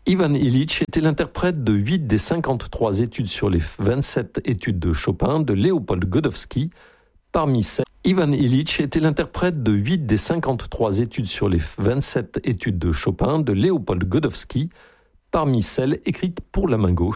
Ivan Illich était l'interprète de 8 des 53 études sur les 27 études de Chopin de Léopold Godowsky. Parmi celles, Ivan Illich était l'interprète de 8 des 53 études sur les 27 études de Chopin de Léopold Godowsky, parmi celles écrites pour la main gauche.